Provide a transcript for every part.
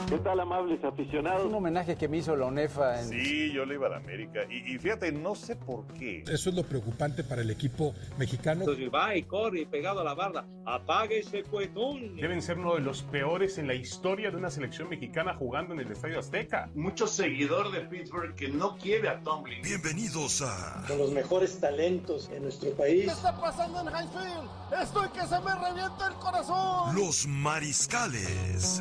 ¿Qué tal, amables aficionados? Un homenaje que me hizo la UNEFA. Sí, yo le iba a la América. Y fíjate, no sé por qué. Eso es lo preocupante para el equipo mexicano. Entonces va y corre pegado a la barda. Apague ese cuetón. Deben ser uno de los peores en la historia de una selección mexicana jugando en el Estadio Azteca. Mucho seguidor de Pittsburgh que no quiere a Tomlin. Bienvenidos a... Con los mejores talentos en nuestro país. ¿Qué está pasando en Heinz Field? Estoy que se me revienta el corazón. Los Mariscales.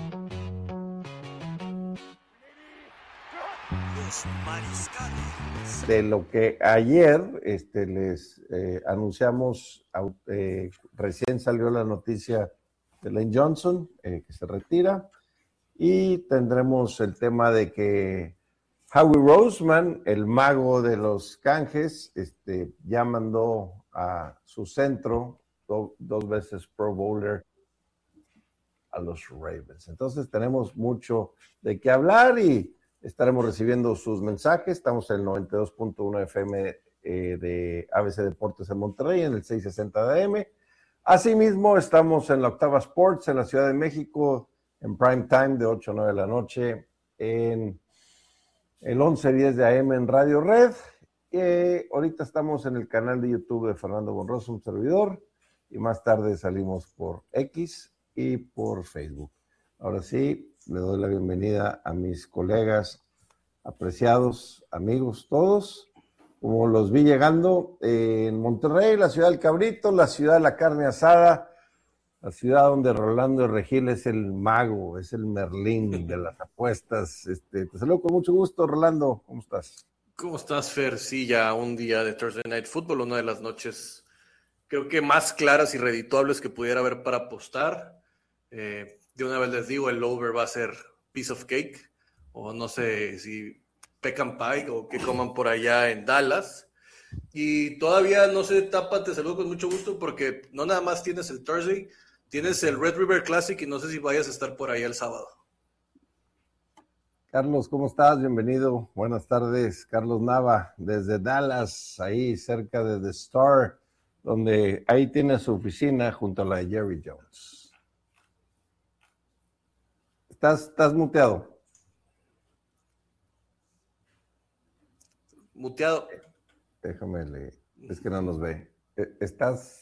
Los Mariscales. De lo que ayer les anunciamos, recién salió la noticia de Lane Johnson, que se retira, y tendremos el tema de que Howie Roseman, el mago de los canjes, ya mandó a su centro, dos veces Pro Bowler, a los Ravens. Entonces tenemos mucho de qué hablar y estaremos recibiendo sus mensajes. Estamos en el 92.1 FM de ABC Deportes en Monterrey, en el 660 de AM. Asimismo, estamos en la Octava Sports en la Ciudad de México, en prime time de 8 a 9 de la noche, en el 11:10 de AM en Radio Red. Ahorita estamos en el canal de YouTube de Fernando Bonroso, un servidor, y más tarde salimos por X y por Facebook. Ahora sí, le doy la bienvenida a mis colegas apreciados, amigos todos, como los vi llegando en Monterrey, la ciudad del cabrito, la ciudad de la carne asada, la ciudad donde Rolando Regil es el mago, es el Merlín de las apuestas. Te saludo con mucho gusto, Rolando, ¿cómo estás? ¿Cómo estás, Fer? Sí, ya un día de Thursday Night Football, una de las noches creo que más claras y redituables que pudiera haber para apostar. De una vez les digo, el over va a ser piece of cake, o no sé si pecan pie o que coman por allá en Dallas. Y todavía no se tapa, te saludo con mucho gusto, porque no nada más tienes el Thursday, tienes el Red River Classic y no sé si vayas a estar por ahí el sábado. Carlos, ¿cómo estás? Bienvenido. Buenas tardes. Carlos Nava, desde Dallas, ahí cerca de The Star, donde ahí tiene su oficina junto a la de Jerry Jones. Estás muteado. Muteado. Déjame leer. Es que no nos ve. Estás...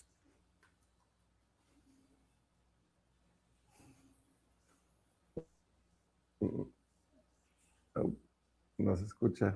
No se escucha.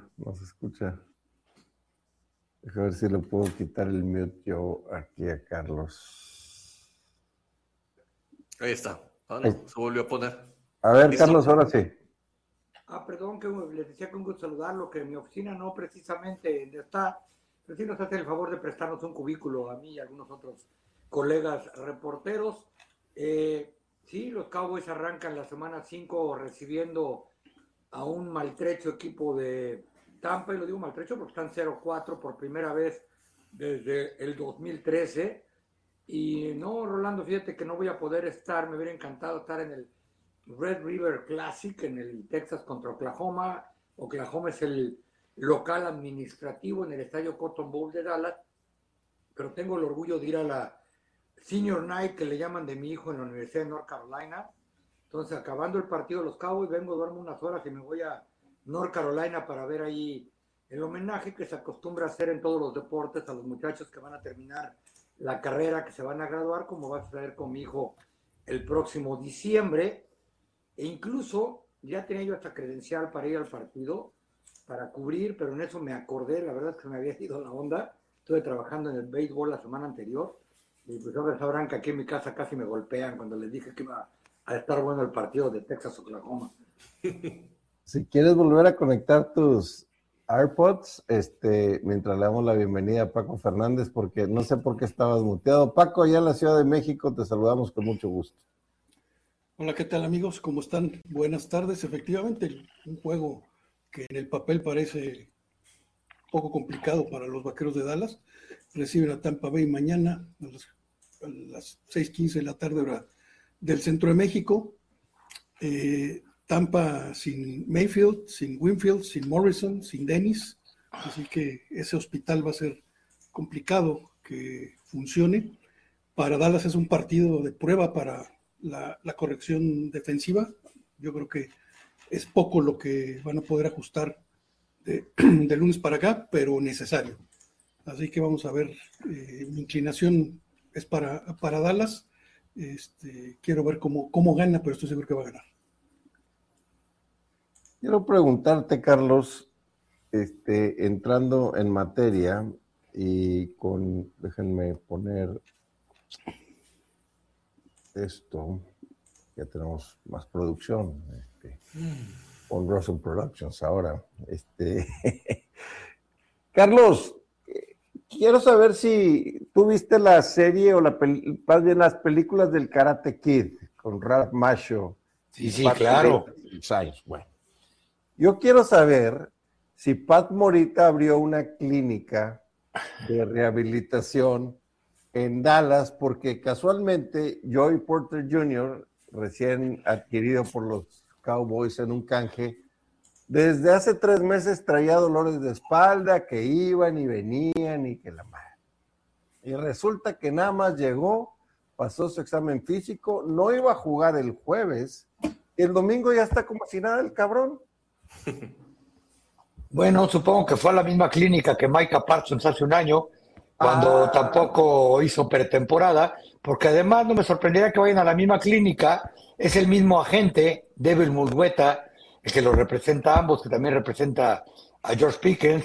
Déjame ver si le puedo quitar el mute yo aquí a Carlos. Ahí está. Ah, no, se volvió a poner. A ver, ¿listo? Carlos, ahora sí. Perdón, que les decía que un gusto saludarlo, que mi oficina no precisamente está, pero sí nos hace el favor de prestarnos un cubículo a mí y a algunos otros colegas reporteros. Sí, los Cowboys arrancan la semana 5 recibiendo a un maltrecho equipo de Tampa, y lo digo maltrecho porque están 0-4 por primera vez desde el 2013. Y no, Rolando, fíjate que no voy a poder estar, me hubiera encantado estar en el Red River Classic, en el Texas contra Oklahoma. Oklahoma es el local administrativo en el estadio Cotton Bowl de Dallas, pero tengo el orgullo de ir a la Senior Night, que le llaman, de mi hijo en la Universidad de North Carolina. Entonces, acabando el partido de los Cowboys, vengo, duermo unas horas y me voy a North Carolina para ver ahí el homenaje que se acostumbra a hacer en todos los deportes a los muchachos que van a terminar la carrera, que se van a graduar, como va a suceder con mi hijo el próximo diciembre. E incluso ya tenía yo hasta credencial para ir al partido, para cubrir, pero en eso me acordé, la verdad es que me había ido la onda. Estuve trabajando en el béisbol la semana anterior, y pues ahora sabrán que aquí en mi casa casi me golpean cuando les dije que iba a estar bueno el partido de Texas-Oklahoma. Si quieres volver a conectar tus AirPods, mientras le damos la bienvenida a Paco Fernández, porque no sé por qué estabas muteado. Paco, allá en la Ciudad de México, te saludamos con mucho gusto. Hola, ¿qué tal, amigos? ¿Cómo están? Buenas tardes. Efectivamente, un juego que en el papel parece poco complicado para los Vaqueros de Dallas. Reciben a Tampa Bay mañana a las 6:15 de la tarde, hora del centro de México. Tampa sin Mayfield, sin Winfield, sin Morrison, sin Dennis. Así que ese hospital va a ser complicado que funcione. Para Dallas es un partido de prueba para la corrección defensiva, Yo creo que es poco lo que van a poder ajustar de lunes para acá, pero necesario. Así que vamos a ver, mi inclinación es para Dallas. Quiero ver cómo gana, pero estoy seguro que va a ganar. Quiero preguntarte, Carlos, entrando en materia y déjenme poner esto, ya tenemos más producción, con Russell Productions ahora. Carlos, quiero saber si tú viste la serie o más bien las películas del Karate Kid con Ralph Macchio. Sí, claro. Bueno, yo quiero saber si Pat Morita abrió una clínica de rehabilitación en Dallas, porque casualmente Joey Porter Jr., recién adquirido por los Cowboys en un canje, desde hace 3 meses traía dolores de espalda que iban y venían y que la madre. Y resulta que nada más llegó, pasó su examen físico, no iba a jugar el jueves, y el domingo ya está como si nada el cabrón. Bueno, supongo que fue a la misma clínica que Micah Parsons hace un año, cuando tampoco hizo pretemporada, porque además no me sorprendería que vayan a la misma clínica, es el mismo agente, Devil Murgueta, el que los representa a ambos, que también representa a George Pickens.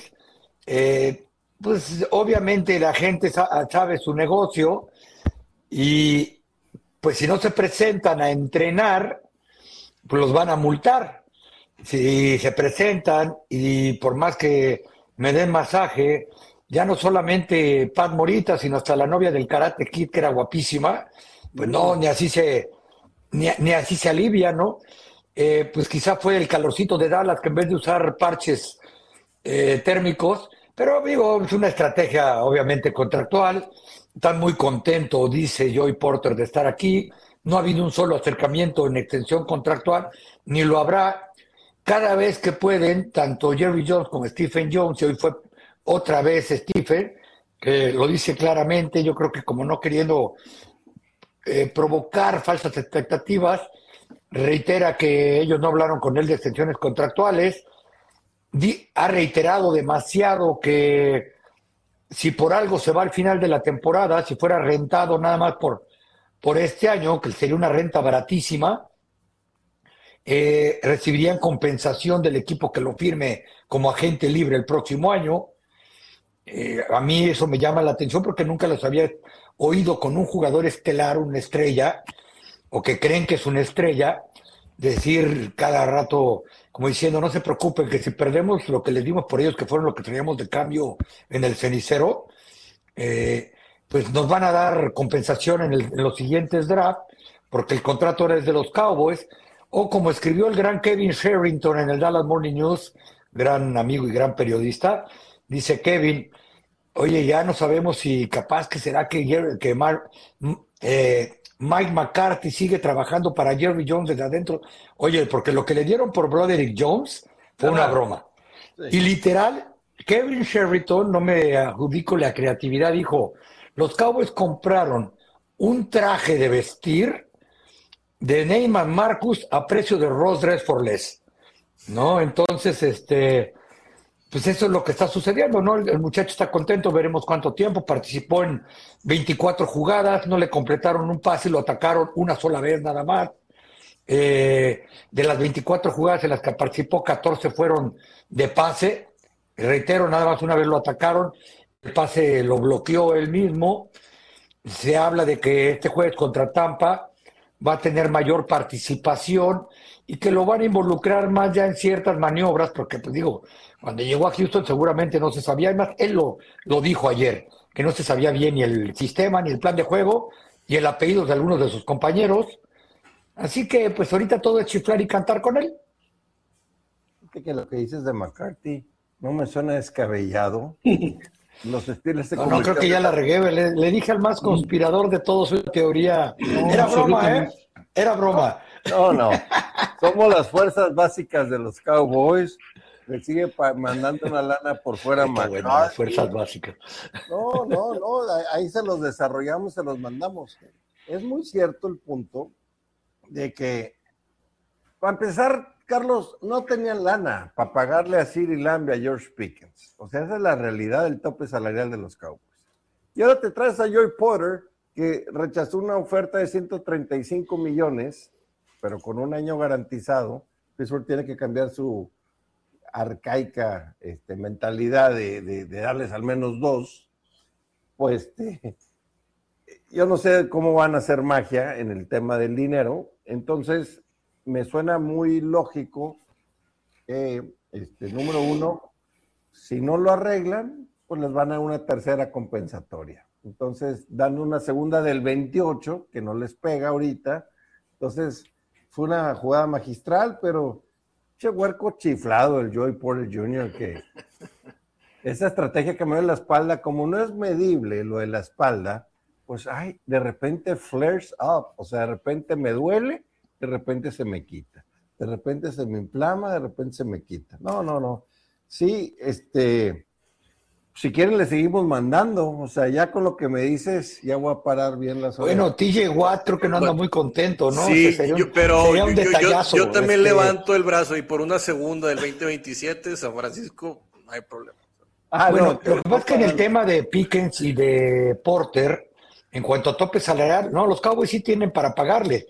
Pues obviamente la gente sabe su negocio y pues si no se presentan a entrenar, pues los van a multar. Si se presentan y por más que me den masaje, ya no solamente Pat Morita, sino hasta la novia del Karate Kid, que era guapísima, pues no, ni así se alivia, ¿no? Pues quizá fue el calorcito de Dallas, que en vez de usar parches térmicos, pero digo, es una estrategia obviamente contractual. Están muy contentos, dice Joey Porter, de estar aquí. No ha habido un solo acercamiento en extensión contractual, ni lo habrá. Cada vez que pueden, tanto Jerry Jones como Stephen Jones, y hoy fue otra vez Stephen, que lo dice claramente, yo creo que como no queriendo provocar falsas expectativas, reitera que ellos no hablaron con él de extensiones contractuales, ha reiterado demasiado que si por algo se va al final de la temporada, si fuera rentado nada más por este año, que sería una renta baratísima, recibirían compensación del equipo que lo firme como agente libre el próximo año. A mí eso me llama la atención porque nunca los había oído con un jugador estelar, una estrella, o que creen que es una estrella, decir cada rato, como diciendo, no se preocupen, que si perdemos lo que les dimos por ellos, que fueron lo que teníamos de cambio en el cenicero, pues nos van a dar compensación en los siguientes draft, porque el contrato ahora es de los Cowboys, o como escribió el gran Kevin Sherrington en el Dallas Morning News, gran amigo y gran periodista, dice Kevin, oye, ya no sabemos si capaz que será que Mike McCarthy sigue trabajando para Jerry Jones desde adentro. Oye, porque lo que le dieron por Broderick Jones fue una broma. Sí. Y literal, Kevin Sherrington, no me adjudico la creatividad, dijo, los Cowboys compraron un traje de vestir de Neyman Marcus a precio de Ross Dress for Less, ¿no? Entonces, pues eso es lo que está sucediendo, ¿no? El muchacho está contento, veremos cuánto tiempo, participó en 24 jugadas, no le completaron un pase, lo atacaron una sola vez nada más. De las 24 jugadas en las que participó, 14 fueron de pase, reitero, nada más una vez lo atacaron, el pase lo bloqueó él mismo. Se habla de que este jueves contra Tampa va a tener mayor participación y que lo van a involucrar más ya en ciertas maniobras, porque pues digo, cuando llegó a Houston seguramente no se sabía, además él lo dijo ayer, que no se sabía bien ni el sistema, ni el plan de juego, y el apellido de algunos de sus compañeros. Así que pues ahorita todo es chiflar y cantar con él. Que lo que dices de McCarthy no me suena descabellado. Los estilos se no creo que ya la regué, le dije al más conspirador de todos su teoría. No, era broma, era broma. No. Somos las fuerzas básicas de los Cowboys. Le sigue mandando una lana por fuera. Bueno, las fuerzas básicas. No. Ahí se los desarrollamos, se los mandamos. Es muy cierto el punto de que para empezar, Carlos, no tenían lana para pagarle a CeeDee Lamb y a George Pickens. O sea, esa es la realidad del tope salarial de los Cowboys. Y ahora te traes a Joey Porter, que rechazó una oferta de 135 millones, pero con un año garantizado. Pittsburgh tiene que cambiar su arcaica mentalidad de darles al menos 2. Pues yo no sé cómo van a hacer magia en el tema del dinero. Entonces, me suena muy lógico que, número uno, si no lo arreglan, pues les van a una tercera compensatoria. Entonces, dan una segunda del 28, que no les pega ahorita. Entonces, fue una jugada magistral, pero che huerco chiflado el Joey Porter Jr., que esa estrategia que me dio la espalda, como no es medible lo de la espalda, pues, ay, de repente flares up, o sea, de repente me duele, de repente se me quita, de repente se me inflama, de repente se me quita. No. Sí, si quieren le seguimos mandando, o sea, ya con lo que me dices, ya voy a parar bien las horas. Bueno, TJ Watt creo que no anda muy contento, ¿no? Sí, sería un detallazo. Yo también levanto el brazo y por una segunda del 2027, San Francisco, no hay problema. Bueno, lo que pasa es que en el tema de Pickens y de Porter, en cuanto a tope salarial, no, los Cowboys sí tienen para pagarle.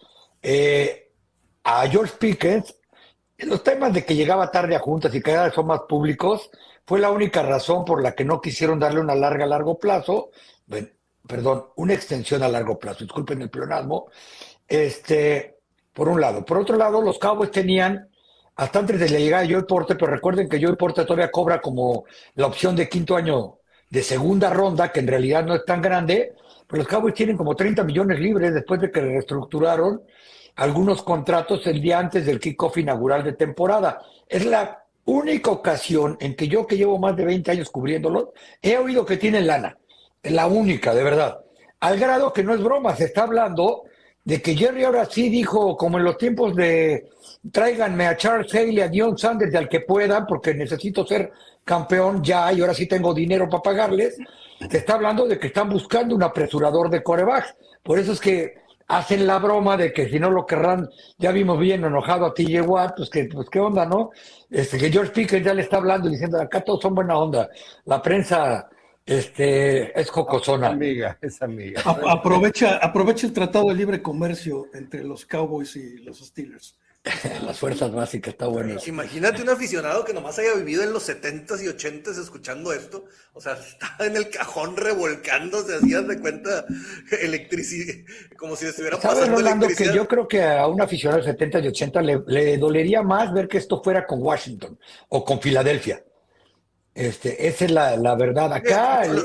A George Pickens, los temas de que llegaba tarde a juntas y que ahora son más públicos, fue la única razón por la que no quisieron darle una larga a largo plazo, una extensión a largo plazo, disculpen el pleonasmo, por un lado. Por otro lado, los Cowboys tenían, hasta antes de la llegada de Joey Porter, pero recuerden que Joey Porter todavía cobra como la opción de quinto año de segunda ronda, que en realidad no es tan grande, pero los Cowboys tienen como 30 millones libres después de que reestructuraron algunos contratos el día antes del kickoff inaugural de temporada. Es la única ocasión en que yo, que llevo más de 20 años cubriéndolos, he oído que tienen lana. Es la única, de verdad. Al grado que no es broma, se está hablando de que Jerry ahora sí dijo, como en los tiempos de tráiganme a Charles Haley, a Deion Sanders, de al que puedan, porque necesito ser campeón ya y ahora sí tengo dinero para pagarles. Se está hablando de que están buscando un apresurador de quarterbacks. Por eso es que hacen la broma de que si no lo querrán, ya vimos bien enojado a TJ Watt, pues qué onda, ¿no? Que George Pickens ya le está hablando diciendo, acá todos son buena onda. La prensa es jocosona. Es amiga. Aprovecha el Tratado de Libre Comercio entre los Cowboys y los Steelers. Las fuerzas básicas, está bueno. Imagínate un aficionado que nomás haya vivido en los 70s y 80s escuchando esto, o sea, estaba en el cajón revolcándose, hacías de cuenta electricidad, como si estuviera pasando Rolando, electricidad. Que yo creo que a un aficionado de 70 y 80 le dolería más ver que esto fuera con Washington o con Filadelfia. Esa es la verdad. Acá en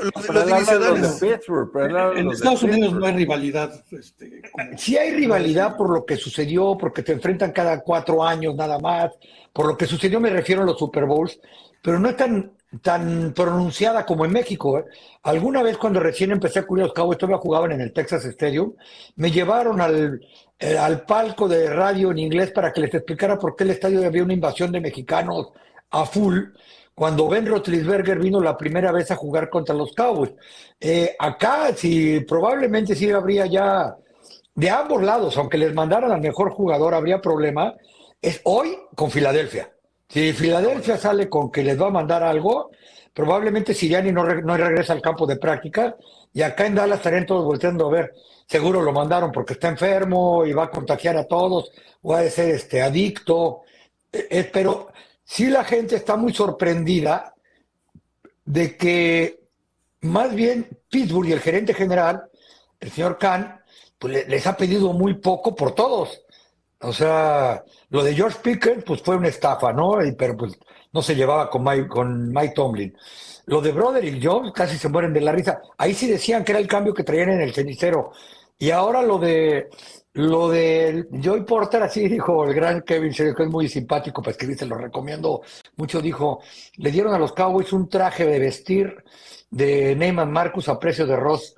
Estados Unidos no hay rivalidad. Sí hay rivalidad por lo que sucedió, porque te enfrentan cada 4 años nada más. Por lo que sucedió me refiero a los Super Bowls, pero no es tan pronunciada como en México. Alguna vez cuando recién empecé a cubrir los Cowboys, todavía jugaban en el Texas Stadium, me llevaron al palco de radio en inglés para que les explicara por qué el estadio había una invasión de mexicanos a full, cuando Ben Roethlisberger vino la primera vez a jugar contra los Cowboys. Acá probablemente sí habría ya, de ambos lados, aunque les mandaran al mejor jugador, habría problema, es hoy con Filadelfia. Si Filadelfia sale con que les va a mandar algo, probablemente Sirianni no regresa al campo de práctica, y acá en Dallas estarían todos volteando a ver, seguro lo mandaron porque está enfermo y va a contagiar a todos, o va a ser adicto, pero sí la gente está muy sorprendida de que más bien Pittsburgh y el gerente general, el señor Khan, pues les ha pedido muy poco por todos. O sea, lo de George Pickens pues fue una estafa, ¿no? Pero pues no se llevaba con Mike Tomlin. Lo de Broderick Jones casi se mueren de la risa. Ahí sí decían que era el cambio que traían en el cenicero. Y ahora lo de Joey Porter, así dijo el gran Kevin, que es muy simpático para escribir, se lo recomiendo mucho, dijo, le dieron a los Cowboys un traje de vestir de Neyman Marcus a precio de Ross.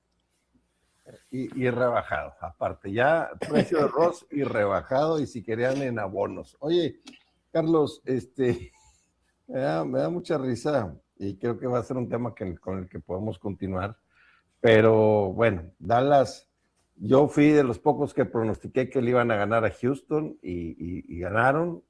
Y rebajado, aparte, ya precio de Ross y rebajado, y si querían en abonos. Oye, Carlos, me da mucha risa, y creo que va a ser un tema con el que podemos continuar, pero bueno, Dallas Yo fui de los pocos que pronostiqué que le iban a ganar a Houston y ganaron.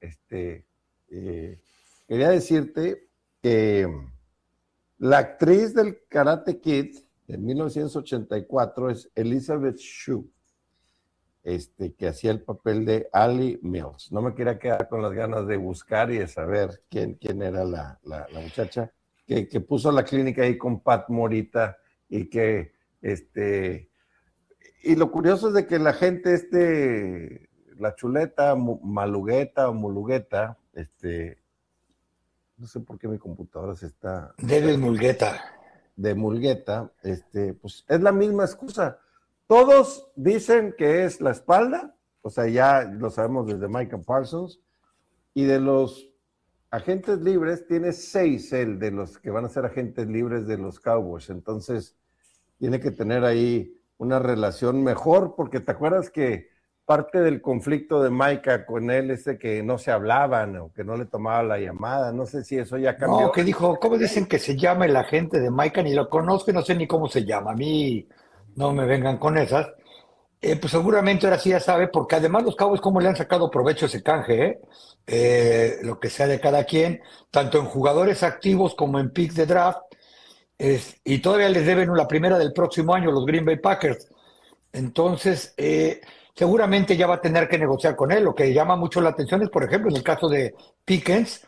Quería decirte que la actriz del Karate Kid de 1984 es Elizabeth Shue, que hacía el papel de Ali Mills. No me quería quedar con las ganas de buscar y de saber quién era la muchacha que puso la clínica ahí con Pat Morita y que y lo curioso es de que la gente la chuleta Malugueta o Mulugueta, no sé por qué mi computadora se está... De Mulgueta, pues es la misma excusa. Todos dicen que es la espalda, o sea, ya lo sabemos desde Micah Parsons, y de los agentes libres, tiene 6 él, de los que van a ser agentes libres de los Cowboys, entonces tiene que tener ahí una relación mejor, porque te acuerdas que parte del conflicto de Micah con él es de que no se hablaban o que no le tomaba la llamada, no sé si eso ya cambió. No, que dijo, ¿cómo dicen que se llama el agente de Micah? Ni lo conozco y no sé ni cómo se llama, a mí no me vengan con esas. Pues seguramente ahora sí ya sabe, porque además los Cowboys cómo le han sacado provecho a ese canje, lo que sea de cada quien, tanto en jugadores activos como en picks de draft, y todavía les deben la primera del próximo año los Green Bay Packers. Entonces, seguramente ya va a tener que negociar con él. Lo que llama mucho la atención es, por ejemplo, en el caso de Pickens,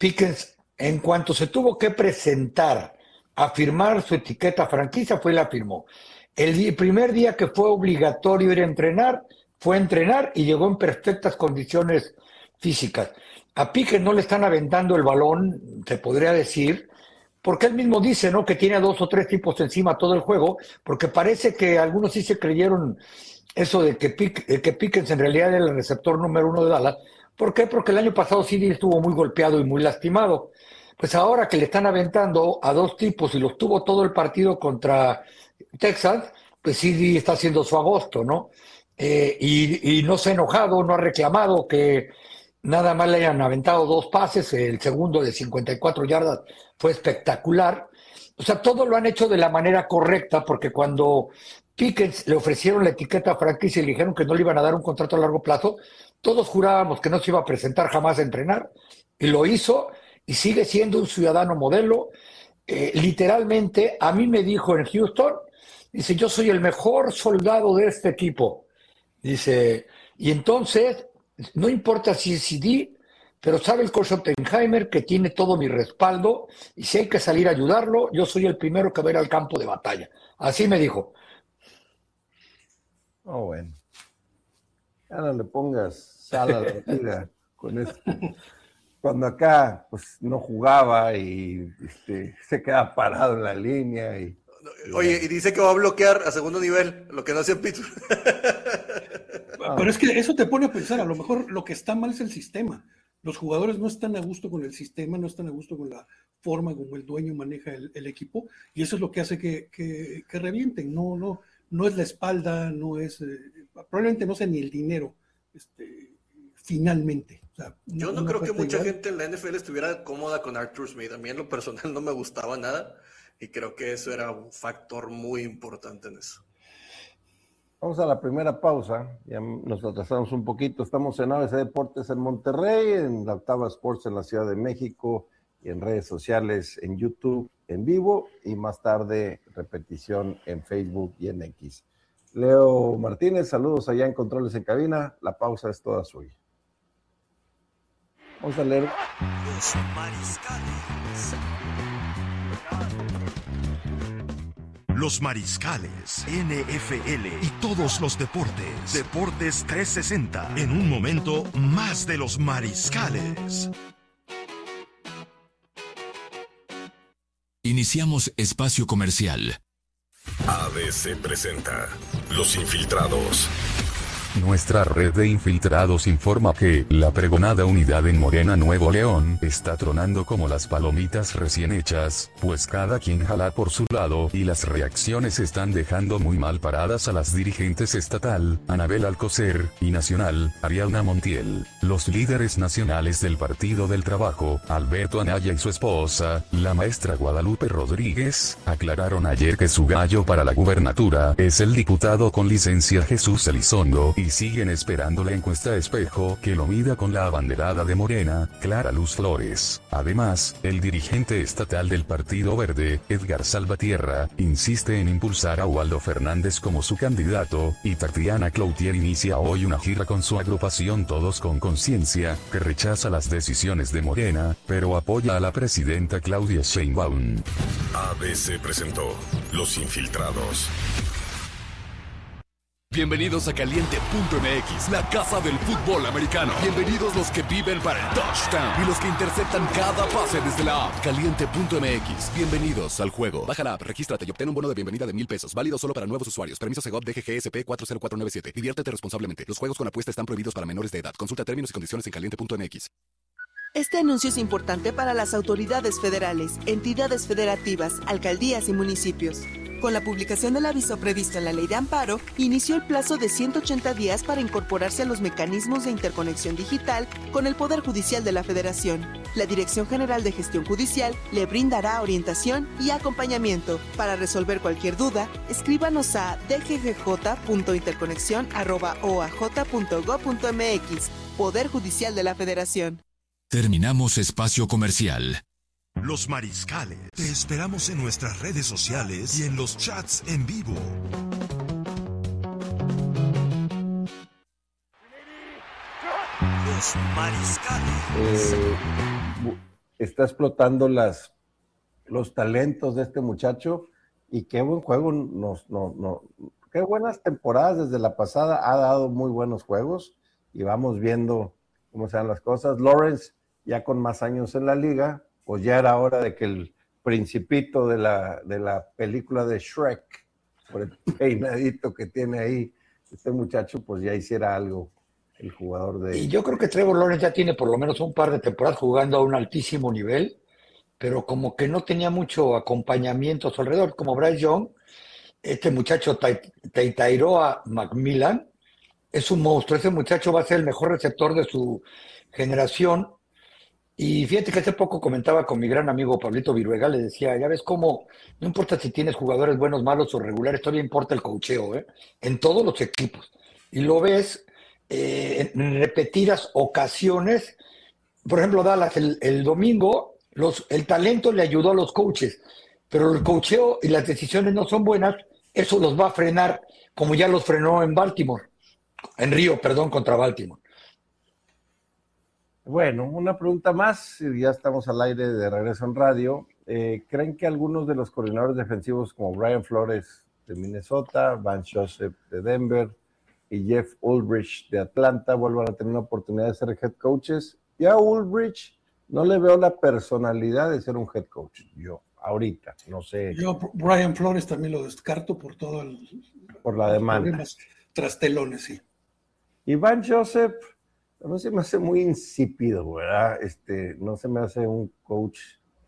en cuanto se tuvo que presentar a firmar su etiqueta franquicia, fue y la firmó. El primer día que fue obligatorio ir a entrenar, fue a entrenar y llegó en perfectas condiciones físicas. A Pickens no le están aventando el balón, se podría decir, porque él mismo dice, ¿no?, que tiene a 2 o 3 tipos encima todo el juego, porque parece que algunos sí se creyeron eso de que Pickens en realidad era el receptor número 1 de Dallas. ¿Por qué? Porque el año pasado CD estuvo muy golpeado y muy lastimado. Pues ahora que le están aventando a 2 tipos y los tuvo todo el partido contra Texas, pues CD está haciendo su agosto, ¿no? Y no se ha enojado, no ha reclamado que nada más le hayan aventado 2 pases, el segundo de 54 yardas fue espectacular. O sea, todo lo han hecho de la manera correcta, porque cuando Pickens le ofrecieron la etiqueta franquicia y le dijeron que no le iban a dar un contrato a largo plazo, todos jurábamos que no se iba a presentar jamás a entrenar, y lo hizo, y sigue siendo un ciudadano modelo. Literalmente, a mí me dijo en Houston, dice, yo soy el mejor soldado de este equipo. Dice, y entonces, no importa si es CD, pero sabe el coach Oppenheimer que tiene todo mi respaldo, y si hay que salir a ayudarlo, yo soy el primero que va a ir al campo de batalla. Así me dijo. Oh, bueno. Ya no le pongas sal a la vida con esto. Cuando acá pues no jugaba y se queda parado en la línea. Oye, y dice que va a bloquear a segundo nivel, lo que no hace Pittsburgh. Pero es que eso te pone a pensar, a lo mejor lo que está mal es el sistema. Los jugadores no están a gusto con el sistema, no están a gusto con la forma como el dueño maneja el equipo, y eso es lo que hace que revienten. No es la espalda, no es, probablemente no sea ni el dinero, finalmente. O sea, yo no creo que mucha gente en la NFL estuviera cómoda con Arthur Smith. A mí en lo personal no me gustaba nada, y creo que eso era un factor muy importante en eso. Vamos a la primera pausa, ya nos atrasamos un poquito. Estamos en ABC Deportes en Monterrey, en la Octava Sports en la Ciudad de México, y en redes sociales, en YouTube, en vivo, y más tarde repetición en Facebook y en X. Leo Martínez, saludos allá en Controles en Cabina. La pausa es toda suya. Vamos a leer. Los mariscales. Los mariscales, NFL y todos los deportes. Deportes 360. En un momento, más de los mariscales. Iniciamos espacio comercial. ABC presenta Los Infiltrados. Nuestra red de infiltrados informa que la pregonada unidad en Morena, Nuevo León, está tronando como las palomitas recién hechas, pues cada quien jala por su lado y las reacciones están dejando muy mal paradas a las dirigentes estatal, Anabel Alcocer, y nacional, Ariadna Montiel. Los líderes nacionales del Partido del Trabajo, Alberto Anaya y su esposa, la maestra Guadalupe Rodríguez, aclararon ayer que su gallo para la gubernatura es el diputado con licencia Jesús Elizondo y siguen esperando la encuesta espejo que lo mida con la abanderada de Morena, Clara Luz Flores. Además, el dirigente estatal del Partido Verde, Edgar Salvatierra, insiste en impulsar a Waldo Fernández como su candidato, y Tatiana Cloutier inicia hoy una gira con su agrupación Todos con Conciencia, que rechaza las decisiones de Morena, pero apoya a la presidenta Claudia Sheinbaum. ABC presentó Los Infiltrados. Bienvenidos a Caliente.mx, la casa del fútbol americano. Bienvenidos los que viven para el touchdown y los que interceptan cada pase desde la app. Caliente.mx, bienvenidos al juego. Baja la app, regístrate y obtén un bono de bienvenida de $1,000. Válido solo para nuevos usuarios. Permiso Segov DGGSP 40497. Diviértete responsablemente. Los juegos con apuesta están prohibidos para menores de edad. Consulta términos y condiciones en Caliente.mx. Este anuncio es importante para las autoridades federales, entidades federativas, alcaldías y municipios. Con la publicación del aviso previsto en la Ley de Amparo, inició el plazo de 180 días para incorporarse a los mecanismos de interconexión digital con el Poder Judicial de la Federación. La Dirección General de Gestión Judicial le brindará orientación y acompañamiento. Para resolver cualquier duda, escríbanos a dggj.interconexión@oaj.gov.mx. Poder Judicial de la Federación. Terminamos espacio comercial. Los Mariscales. Te esperamos en nuestras redes sociales y en los chats en vivo. Los Mariscales. Está explotando los talentos de este muchacho y qué buen juego qué buenas temporadas desde la pasada, ha dado muy buenos juegos y vamos viendo cómo se dan las cosas. Lawrence ya con más años en la liga, pues ya era hora de que el principito de la película de Shrek, por el peinadito que tiene ahí, este muchacho pues ya hiciera algo, el jugador de... Y yo creo que Trevor Lawrence ya tiene por lo menos un par de temporadas jugando a un altísimo nivel, pero como que no tenía mucho acompañamiento a su alrededor, como Bryce Young, este muchacho Tairoa McMillan, es un monstruo, ese muchacho va a ser el mejor receptor de su generación. Y fíjate que hace poco comentaba con mi gran amigo Pablito Viruega, le decía, ya ves cómo, no importa si tienes jugadores buenos, malos o regulares, todavía importa el coacheo, en todos los equipos. Y lo ves en repetidas ocasiones. Por ejemplo, Dallas, el domingo, el talento le ayudó a los coaches, pero el coacheo y las decisiones no son buenas, eso los va a frenar, como ya los frenó en Río, contra Baltimore. Bueno, una pregunta más, y ya estamos al aire de regreso en radio. ¿Creen que algunos de los coordinadores defensivos como Brian Flores de Minnesota, Van Joseph de Denver y Jeff Ulbrich de Atlanta vuelvan a tener una oportunidad de ser head coaches? Ya a Ulbrich no le veo la personalidad de ser un head coach, yo, ahorita, no sé. Yo Brian Flores también lo descarto por la demanda. Trastelones, sí. Y Van Joseph... No se me hace muy insípido, ¿verdad? No se me hace un coach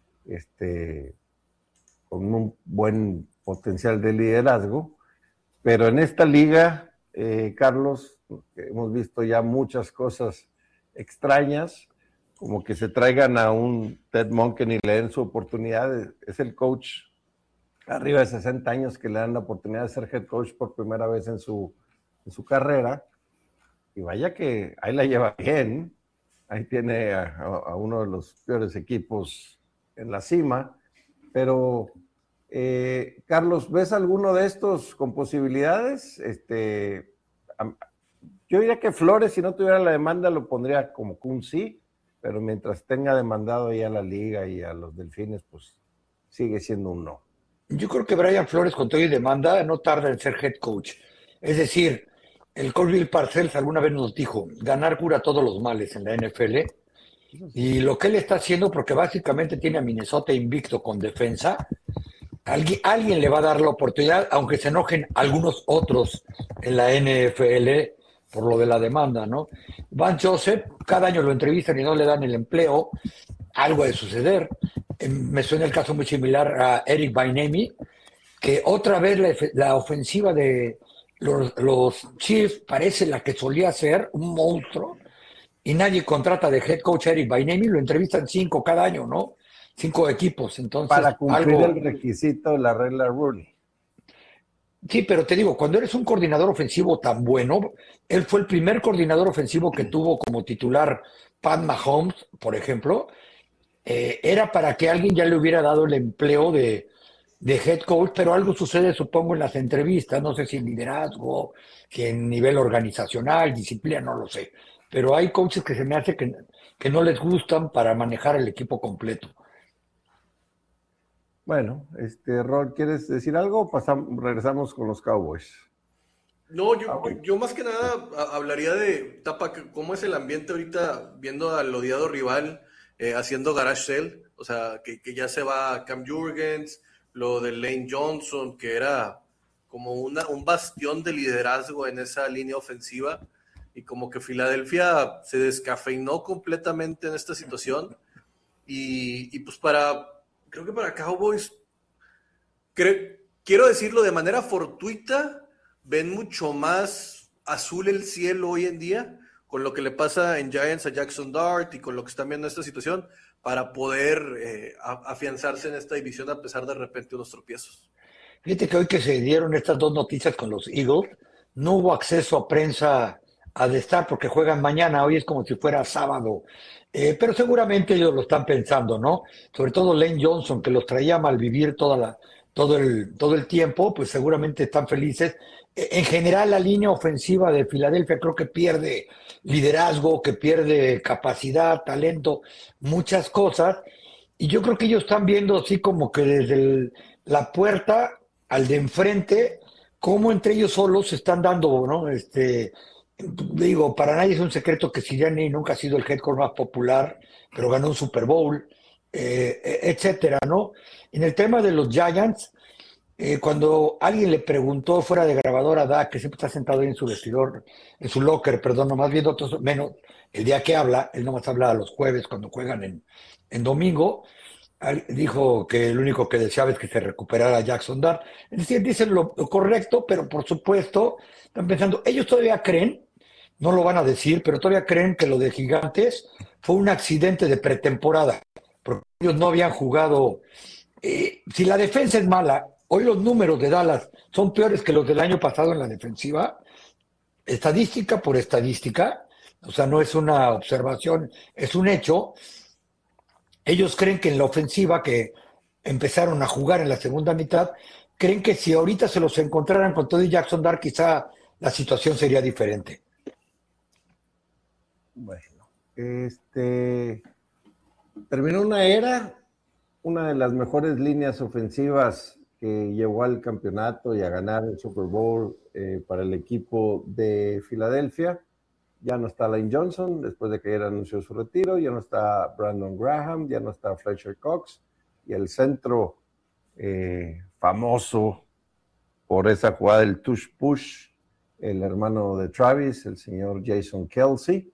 con un buen potencial de liderazgo, pero en esta liga, Carlos, hemos visto ya muchas cosas extrañas, como que se traigan a un Ted Monken y le den su oportunidad. Es el coach arriba de 60 años que le dan la oportunidad de ser head coach por primera vez en su carrera. Y vaya que ahí la lleva bien, ahí tiene a uno de los peores equipos en la cima, pero Carlos, ¿ves alguno de estos con posibilidades? Yo diría que Flores, si no tuviera la demanda, lo pondría como que un sí, pero mientras tenga demandado ahí a la liga y a los Delfines, pues sigue siendo un no. Yo creo que Brian Flores, con todo y demanda, no tarda en ser head coach. Es decir, el coach Bill Parcells alguna vez nos dijo, ganar cura todos los males en la NFL, y lo que él está haciendo, porque básicamente tiene a Minnesota invicto con defensa, alguien le va a dar la oportunidad, aunque se enojen algunos otros en la NFL, por lo de la demanda, ¿no? Van Joseph, cada año lo entrevistan y no le dan el empleo, algo ha de suceder. Me suena el caso muy similar a Eric Bieniemy, que otra vez la ofensiva de los Chiefs parece la que solía ser, un monstruo, y nadie contrata de head coach a Eric Bieniemy, lo entrevistan 5 cada año, ¿no? 5 equipos, entonces... Para cumplir el requisito de la regla Rule. Sí, pero te digo, cuando eres un coordinador ofensivo tan bueno, él fue el primer coordinador ofensivo que tuvo como titular Pat Mahomes, por ejemplo, era para que alguien ya le hubiera dado el empleo de head coach, pero algo sucede, supongo, en las entrevistas, no sé si en liderazgo, si en nivel organizacional, disciplina, no lo sé, pero hay coaches que se me hace que no les gustan para manejar el equipo completo. Bueno, Rol, ¿quieres decir algo o regresamos con los Cowboys? No, yo más que nada hablaría de, Tapa, cómo es el ambiente ahorita viendo al odiado rival haciendo garage sale, o sea, que ya se va Cam Jurgens, lo de Lane Johnson, que era como un bastión de liderazgo en esa línea ofensiva, y como que Filadelfia se descafeinó completamente en esta situación, y pues creo que para Cowboys, quiero decirlo de manera fortuita, ven mucho más azul el cielo hoy en día, con lo que le pasa en Giants a Jackson Dart y con lo que están viendo en esta situación, para poder afianzarse en esta división a pesar de repente unos tropiezos. Fíjate que hoy que se dieron estas 2 noticias con los Eagles, no hubo acceso a prensa a estar porque juegan mañana, hoy es como si fuera sábado, pero seguramente ellos lo están pensando, ¿no? Sobre todo Lane Johnson, que los traía a malvivir todo el tiempo, pues seguramente están felices. En general, la línea ofensiva de Filadelfia creo que pierde liderazgo, que pierde capacidad, talento, muchas cosas, y yo creo que ellos están viendo así como que desde la puerta al de enfrente, cómo entre ellos solos se están dando, ¿no? Digo, para nadie es un secreto que Sirianni nunca ha sido el head coach más popular, pero ganó un Super Bowl, etcétera, ¿no? En el tema de los Giants, cuando alguien le preguntó fuera de grabadora a Dak, que siempre está sentado ahí en su vestidor, en su locker, perdón, nomás viendo otros, menos el día que habla, él nomás habla los jueves cuando juegan en domingo, dijo que lo único que deseaba es que se recuperara Jackson Dart. Es decir, dicen lo correcto, pero por supuesto, están pensando, ellos todavía creen, no lo van a decir, pero todavía creen que lo de Gigantes fue un accidente de pretemporada, porque ellos no habían jugado. Si la defensa es mala, hoy los números de Dallas son peores que los del año pasado en la defensiva, estadística por estadística, o sea, no es una observación, es un hecho. Ellos creen que en la ofensiva que empezaron a jugar en la segunda mitad, creen que si ahorita se los encontraran con todo y Jackson Dart, quizá la situación sería diferente. Bueno, terminó una era, una de las mejores líneas ofensivas que llevó al campeonato y a ganar el Super Bowl para el equipo de Filadelfia. Ya no está Lane Johnson, después de que él anunció su retiro, ya no está Brandon Graham, ya no está Fletcher Cox, y el centro famoso por esa jugada del tush push, el hermano de Travis, el señor Jason Kelce.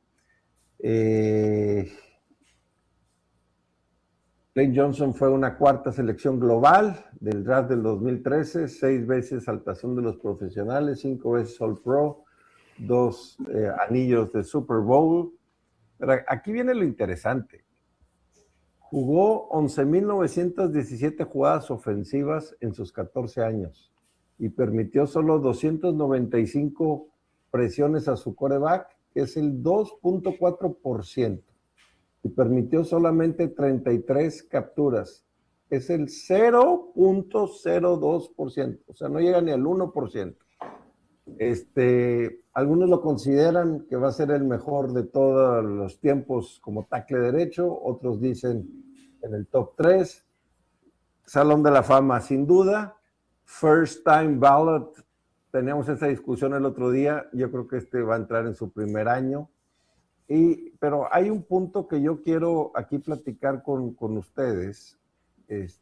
Lane Johnson fue una 4ª selección global del draft del 2013, 6 veces al tazón de los profesionales, 5 veces All Pro, 2 anillos de Super Bowl. Pero aquí viene lo interesante. Jugó 11,917 jugadas ofensivas en sus 14 años y permitió solo 295 presiones a su quarterback, que es el 2.4%, y permitió solamente 33 capturas. Es el 0.02%, o sea, no llega ni al 1%. Algunos lo consideran que va a ser el mejor de todos los tiempos como tackle derecho, otros dicen en el top 3, Salón de la Fama sin duda, first time ballot, teníamos esa discusión el otro día, yo creo que va a entrar en su primer año, pero hay un punto que yo quiero aquí platicar con ustedes, es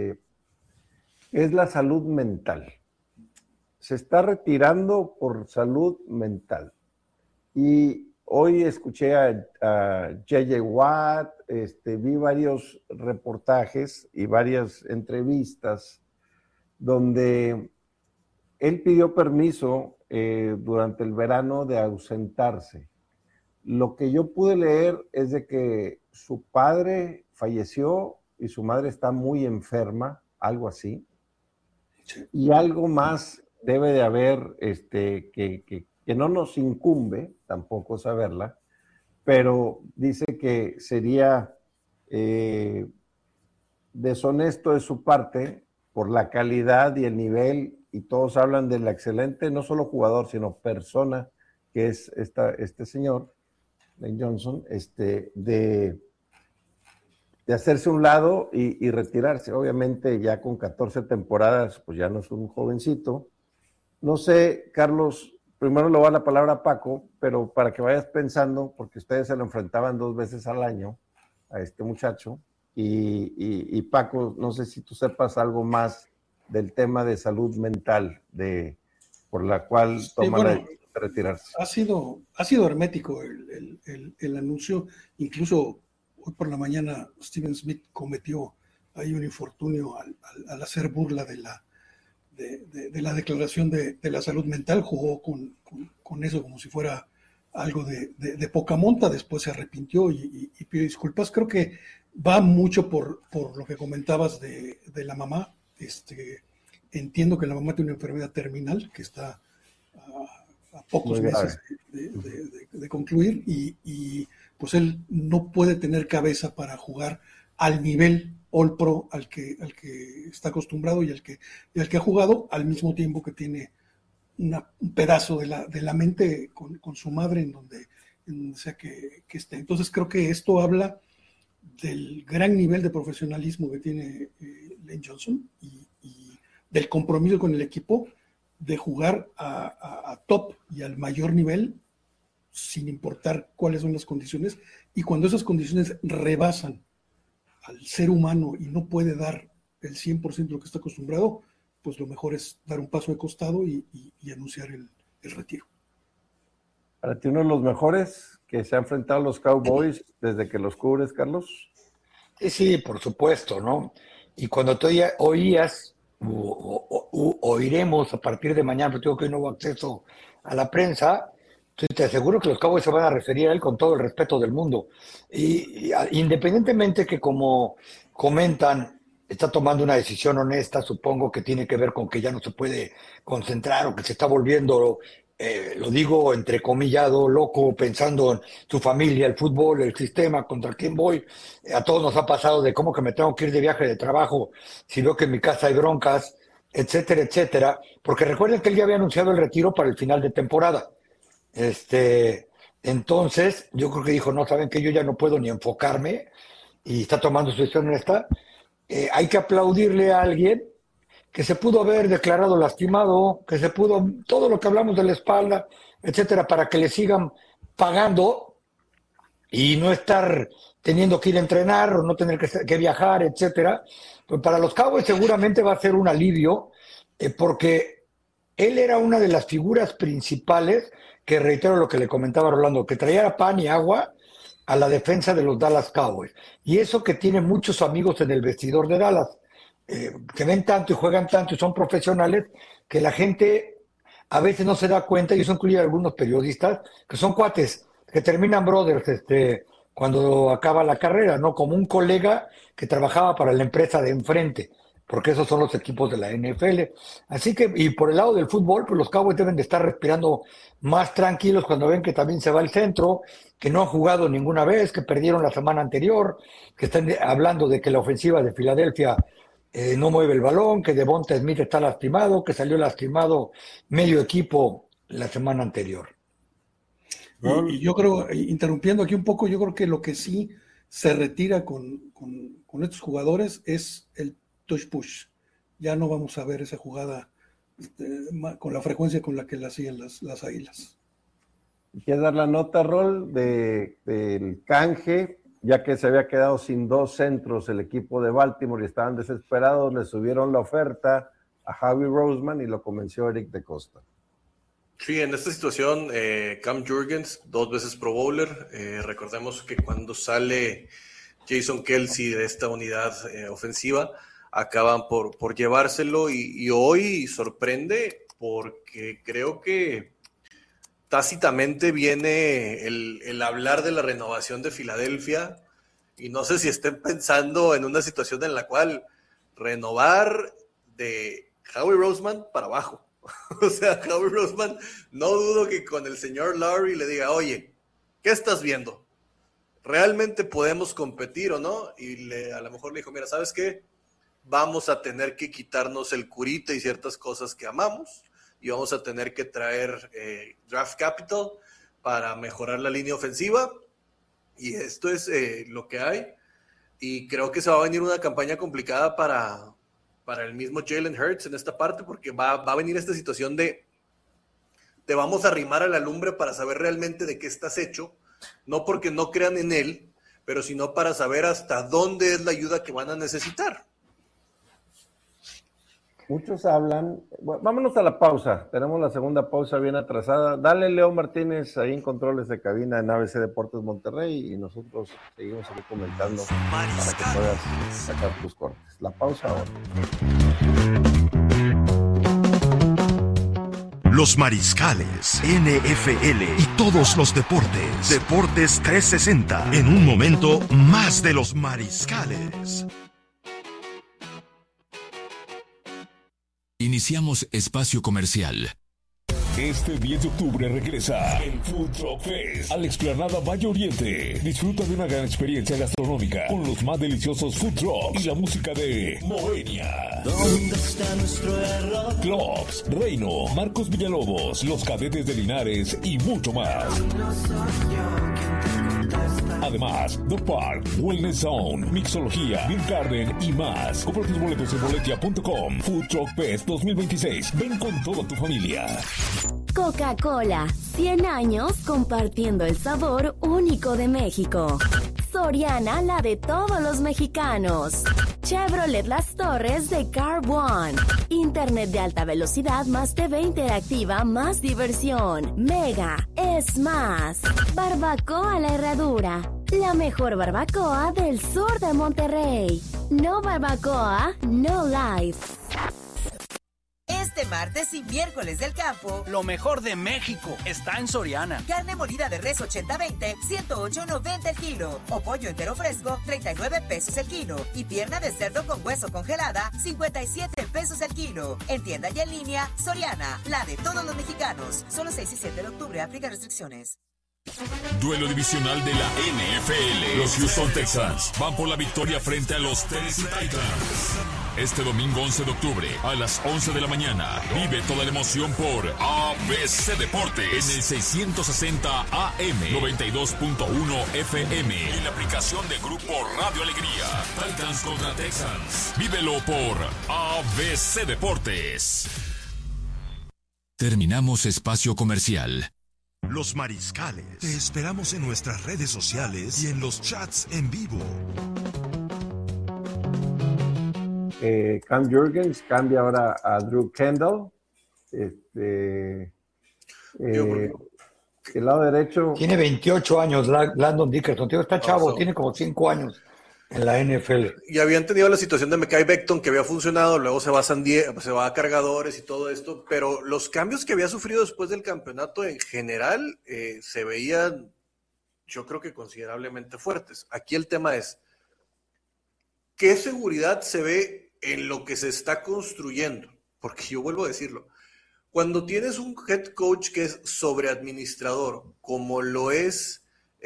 la salud mental. Se está retirando por salud mental. Y hoy escuché a J.J. Watt, vi varios reportajes y varias entrevistas donde él pidió permiso durante el verano de ausentarse. Lo que yo pude leer es de que su padre falleció y su madre está muy enferma, algo así. Sí. Y algo más debe de haber que no nos incumbe tampoco saberla, pero dice que sería deshonesto de su parte por la calidad y el nivel, y todos hablan del excelente, no solo jugador, sino persona que es este señor, Lane Johnson, de hacerse un lado y retirarse. Obviamente ya con 14 temporadas, pues ya no es un jovencito. No sé, Carlos, primero le voy a dar la palabra a Paco, pero para que vayas pensando, porque ustedes se lo enfrentaban 2 veces al año a este muchacho, y Paco, no sé si tú sepas algo más del tema de salud mental, por la cual toma la decisión de retirarse. Ha sido hermético el anuncio. Incluso hoy por la mañana Steven Smith cometió ahí un infortunio al hacer burla de la declaración de la salud mental. Jugó con eso como si fuera algo de poca monta. Después se arrepintió y pidió disculpas. Creo que va mucho por lo que comentabas de la mamá. Entiendo que la mamá tiene una enfermedad terminal que está a pocos meses de concluir, y pues él no puede tener cabeza para jugar al nivel All Pro al que está acostumbrado y al que ha jugado, al mismo tiempo que tiene un pedazo de la mente con su madre en donde sea que esté. Entonces creo que esto habla del gran nivel de profesionalismo que tiene Lane Johnson y del compromiso con el equipo de jugar a top y al mayor nivel sin importar cuáles son las condiciones, y cuando esas condiciones rebasan al ser humano y no puede dar el 100% de lo que está acostumbrado, pues lo mejor es dar un paso de costado y anunciar el retiro. ¿Para ti uno de los mejores que se ha enfrentado a los Cowboys desde que los cubres, Carlos? Sí, por supuesto, ¿no? Y cuando tú oías, oiremos a partir de mañana, porque tengo que no hubo acceso a la prensa, te aseguro que los Cowboys se van a referir a él con todo el respeto del mundo. Y independientemente que, como comentan, está tomando una decisión honesta, supongo que tiene que ver con que ya no se puede concentrar o que se está volviendo, lo digo entrecomillado, loco, pensando en su familia, el fútbol, el sistema, contra quién voy. A todos nos ha pasado de cómo que me tengo que ir de viaje de trabajo si veo que en mi casa hay broncas, etcétera, etcétera. Porque recuerden que él ya había anunciado el retiro para el final de temporada. Entonces, yo creo que dijo, no, saben que yo ya no puedo ni enfocarme, y está tomando su decisión honesta. Hay que aplaudirle a alguien que se pudo haber declarado lastimado, que se pudo, todo lo que hablamos de la espalda, etcétera, para que le sigan pagando y no estar teniendo que ir a entrenar o no tener que viajar, etcétera. Pues para los Cowboys seguramente va a ser un alivio, porque él era una de las figuras principales, que reitero lo que le comentaba Rolando, que traía pan y agua a la defensa de los Dallas Cowboys. Y eso que tiene muchos amigos en el vestidor de Dallas, que ven tanto y juegan tanto y son profesionales, que la gente a veces no se da cuenta, y eso incluye a algunos periodistas, que son cuates, que terminan brothers cuando acaba la carrera, ¿no? Como un colega que trabajaba para la empresa de enfrente, porque esos son los equipos de la NFL. Así que, y por el lado del fútbol, pues los Cowboys deben de estar respirando más tranquilos cuando ven que también se va el centro, que no han jugado ninguna vez, que perdieron la semana anterior, que están hablando de que la ofensiva de Filadelfia no mueve el balón, que Devonta Smith está lastimado, que salió lastimado medio equipo la semana anterior. Y yo creo, interrumpiendo aquí un poco, yo creo que lo que sí se retira con estos jugadores es el touch push. Ya no vamos a ver esa jugada con la frecuencia con la que la hacían las Águilas. ¿Quieres dar la nota, Rol, del canje? Ya que se había quedado sin 2 centros el equipo de Baltimore y estaban desesperados, le subieron la oferta a Javi Roseman y lo convenció Eric de Costa. Sí, en esta situación, Cam Jurgens, 2 veces Pro Bowler. Recordemos que cuando sale Jason Kelce de esta unidad ofensiva, acaban por llevárselo y hoy sorprende porque creo que tácitamente viene el hablar de la renovación de Filadelfia y no sé si estén pensando en una situación en la cual renovar de Howie Roseman para abajo. O sea, Howie Roseman, no dudo que con el señor Lowry le diga, oye, ¿qué estás viendo? ¿Realmente podemos competir o no? Y a lo mejor le dijo, mira, ¿sabes qué? Vamos a tener que quitarnos el curita y ciertas cosas que amamos y vamos a tener que traer draft capital para mejorar la línea ofensiva y esto es lo que hay y creo que se va a venir una campaña complicada para el mismo Jalen Hurts en esta parte porque va a venir esta situación de te vamos a arrimar a la lumbre para saber realmente de qué estás hecho, no porque no crean en él, pero sino para saber hasta dónde es la ayuda que van a necesitar. Muchos hablan, bueno, vámonos a la pausa, tenemos la segunda pausa bien atrasada. Dale, Leo Martínez, ahí en controles de cabina en ABC Deportes Monterrey y nosotros seguimos aquí comentando para que puedas sacar tus cortes. La pausa ahora. Los Mariscales, NFL y todos los deportes. Deportes 360. En un momento, más de los Mariscales. Iniciamos espacio comercial. Este 10 de octubre regresa el Food Truck Fest a la explanada Valle Oriente. Disfruta de una gran experiencia gastronómica con los más deliciosos food trucks y la música de Moenia. ¿Dónde está nuestro error? Clocks, Reino, Marcos Villalobos, Los Cadetes de Linares y mucho más. Además, The Park, Wellness Zone, Mixología, Beer Garden y más. Compra tus boletos en boletia.com. Food Truck Fest 2026. Ven con toda tu familia. Coca-Cola, 100 años compartiendo el sabor único de México. Soriana, la de todos los mexicanos. Chevrolet Las Torres de Car One. Internet de alta velocidad más TV interactiva más diversión. Mega es más. Barbacoa La Herradura. La mejor barbacoa del sur de Monterrey. No barbacoa, no life. Este martes y miércoles del campo, lo mejor de México está en Soriana. Carne molida de res 80-20, 108.90 el kilo. O pollo entero fresco, 39 pesos el kilo. Y pierna de cerdo con hueso congelada, 57 pesos el kilo. En tienda y en línea, Soriana, la de todos los mexicanos. Solo 6 y 7 de octubre, aplica restricciones. Duelo divisional de la NFL. Los Houston Texans van por la victoria frente a los Tennessee Titans. Este domingo 11 de octubre a las 11 de la mañana. Vive toda la emoción por ABC Deportes en el 660 AM, 92.1 FM. En la aplicación de Grupo Radio Alegría. Titans contra Texans. Vívelo por ABC Deportes. Terminamos espacio comercial. Los Mariscales. Te esperamos en nuestras redes sociales y en los chats en vivo. Cam Jurgens cambia ahora a Drew Kendall. El lado derecho. Tiene 28 años Landon Dickerson. Tío, está chavo, tiene como 5 años en la NFL. Y habían tenido la situación de Mekhi Becton que había funcionado, luego se va a San Diego, se va a Cargadores y todo esto, pero los cambios que había sufrido después del campeonato en general se veían, yo creo que considerablemente fuertes. Aquí el tema es, ¿qué seguridad se ve en lo que se está construyendo? Porque yo vuelvo a decirlo, cuando tienes un head coach que es sobreadministrador, como lo es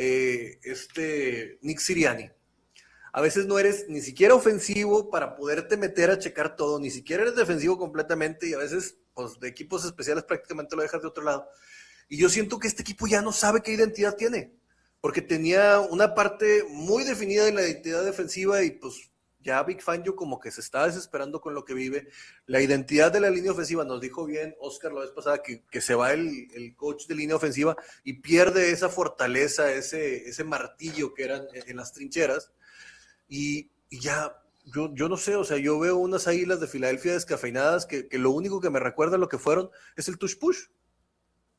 Nick Sirianni, a veces no eres ni siquiera ofensivo para poderte meter a checar todo, ni siquiera eres defensivo completamente y a veces pues, de equipos especiales prácticamente lo dejas de otro lado. Y yo siento que este equipo ya no sabe qué identidad tiene, porque tenía una parte muy definida de la identidad defensiva y pues ya Vic Fangio como que se está desesperando con lo que vive. La identidad de la línea ofensiva, nos dijo bien Oscar la vez pasada que se va el coach de línea ofensiva y pierde esa fortaleza, ese martillo que eran en las trincheras. Y ya, yo no sé, o sea, yo veo unas Águilas de Filadelfia descafeinadas que lo único que me recuerda lo que fueron es el tush push.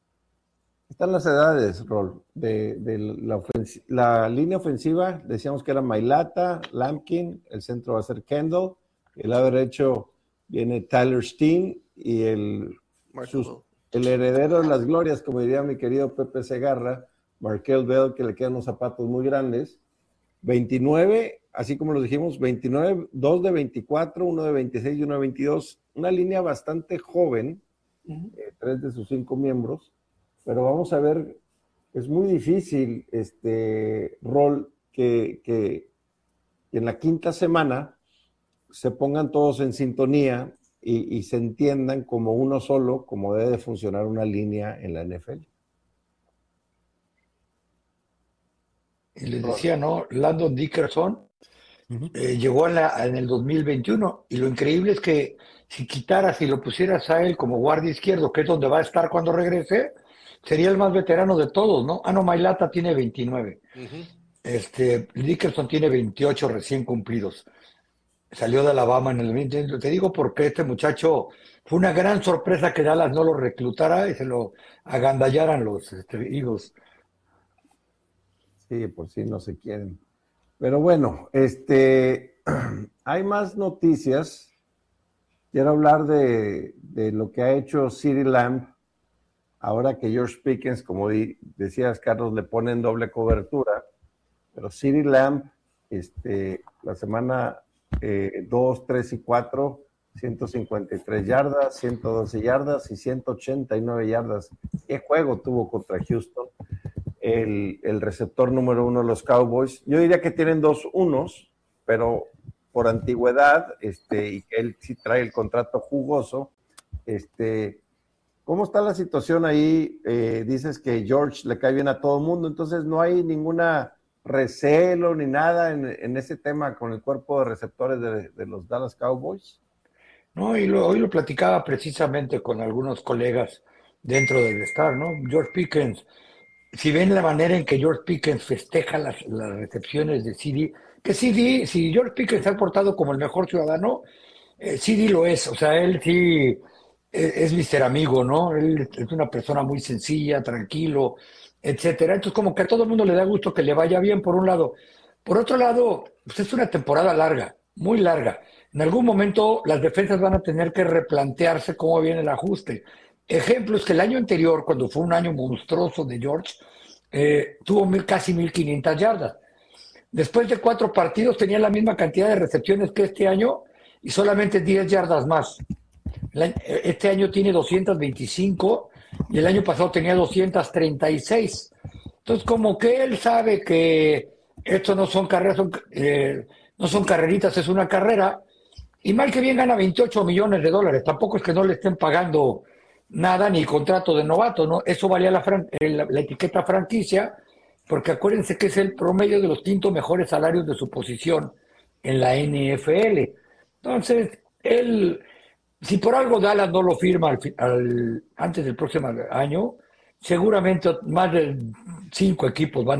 Están las edades, Rol, de la línea ofensiva. Decíamos que era Mailata, Lampkin, el centro va a ser Kendall, el lado derecho viene Tyler Steen y el heredero de las glorias, como diría mi querido Pepe Segarra, Markel Bell, que le quedan unos zapatos muy grandes. 29, así como lo dijimos, 29, 2 de 24, 1 de 26 y 1 de 22. Una línea bastante joven, 3 de sus 5 miembros. Pero vamos a ver, es muy difícil, Rol, que en la quinta semana se pongan todos en sintonía y se entiendan como uno solo, como debe de funcionar una línea en la NFL. Y les decía, ¿no? Landon Dickerson llegó en el 2021 y lo increíble es que si lo pusieras a él como guardia izquierdo, que es donde va a estar cuando regrese, sería el más veterano de todos, ¿no? No, Mailata tiene 29. Dickerson tiene 28 recién cumplidos. Salió de Alabama en el 20. Te digo porque este muchacho fue una gran sorpresa que Dallas no lo reclutara y se lo agandallaran los Eagles. Sí, por si no se quieren. Pero bueno, hay más noticias. Quiero hablar de lo que ha hecho CeeDee Lamb. Ahora que George Pickens, como decías, Carlos, le ponen doble cobertura, pero CeeDee Lamb, la semana 2, 3 y 4, 153 yardas, 112 yardas y 189 yardas. ¿Qué juego tuvo contra Houston? El receptor número 1 de los Cowboys. Yo diría que tienen 2 unos, pero por antigüedad, y que él sí trae el contrato jugoso, ¿cómo está la situación ahí? Dices que George le cae bien a todo el mundo, entonces no hay ninguna recelo ni nada en ese tema con el cuerpo de receptores de los Dallas Cowboys. No, y hoy lo platicaba precisamente con algunos colegas dentro del Star, ¿no? George Pickens, si ven la manera en que George Pickens festeja las recepciones de CeeDee, que CeeDee, si George Pickens se ha portado como el mejor ciudadano, CeeDee lo es, o sea, él sí es Mr. Amigo, ¿no? Él es una persona muy sencilla, tranquilo, etcétera. Entonces, como que a todo el mundo le da gusto que le vaya bien, por un lado. Por otro lado, pues es una temporada larga, muy larga. En algún momento las defensas van a tener que replantearse cómo viene el ajuste. Ejemplo es que el año anterior, cuando fue un año monstruoso de George, tuvo casi 1,500 yardas. Después de 4 partidos tenía la misma cantidad de recepciones que este año y solamente 10 yardas más. Este año tiene 225 y el año pasado tenía 236. Entonces, como que él sabe que esto no son carreras, no son carreritas, es una carrera. Y mal que bien gana $28 millones. Tampoco es que no le estén pagando nada ni contrato de novato, ¿no? Eso valía la etiqueta franquicia, porque acuérdense que es el promedio de los 5 mejores salarios de su posición en la NFL. Entonces, si por algo Dallas no lo firma antes del próximo año, seguramente más de 5 equipos van